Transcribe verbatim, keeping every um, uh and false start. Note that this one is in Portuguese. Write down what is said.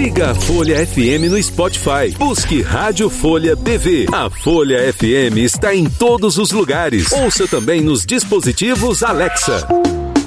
Siga a Folha F M no Spotify. Busque Rádio Folha T V. A Folha F M está em todos os lugares. Ouça também nos dispositivos Alexa.